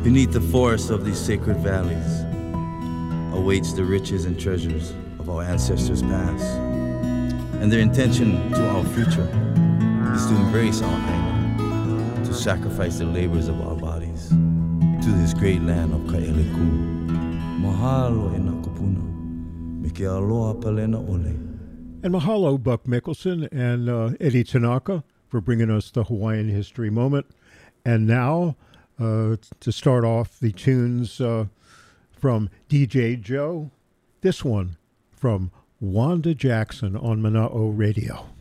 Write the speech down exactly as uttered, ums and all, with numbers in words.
Beneath the forests of these sacred valleys awaits the riches and treasures of our ancestors past. And their intention to our future is to embrace our Aina, to sacrifice the labors of our bodies to this great land of Ka'eleku. Mahalo e nā kupuna, me ke aloha palena ole. And mahalo, Buck Mickelson and uh, Eddie Tanaka, for bringing us the Hawaiian History Moment. And now, uh, to start off the tunes uh, from D J Joe, this one from Wanda Jackson on Mana'o Radio.